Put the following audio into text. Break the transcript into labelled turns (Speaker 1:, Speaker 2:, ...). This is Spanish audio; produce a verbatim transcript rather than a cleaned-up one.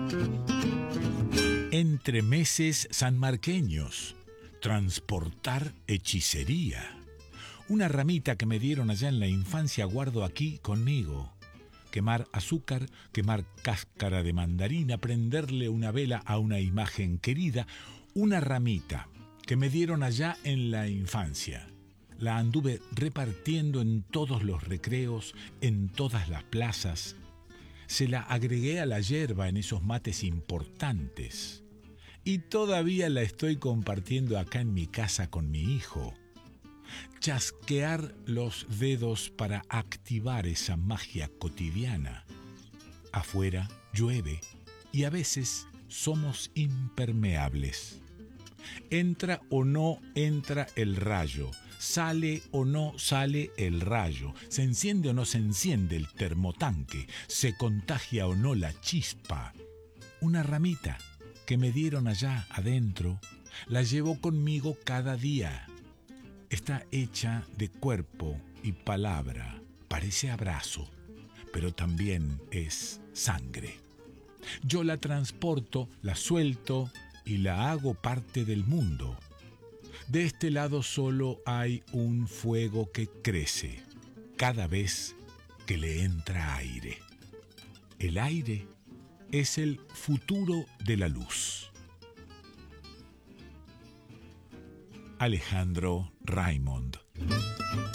Speaker 1: Entremeses sanmarqueños. Transportar hechicería. Una ramita que me dieron allá en la infancia guardo aquí conmigo. Quemar azúcar, quemar cáscara de mandarina, prenderle una vela a una imagen querida. Una ramita que me dieron allá en la infancia. La anduve repartiendo en todos los recreos, en todas las plazas. Se la agregué a la yerba en esos mates importantes. Y todavía la estoy compartiendo acá en mi casa con mi hijo. Chasquear los dedos para activar esa magia cotidiana. Afuera llueve y a veces somos impermeables. Entra o no entra el rayo, sale o no sale el rayo, se enciende o no se enciende el termotanque, se contagia o no la chispa. Una ramita que me dieron allá adentro, la llevo conmigo cada día. Está hecha de cuerpo y palabra, parece abrazo, pero también es sangre. Yo la transporto, la suelto y la hago parte del mundo. De este lado solo hay un fuego que crece cada vez que le entra aire. El aire es el futuro de la luz. Alejandro Raymond.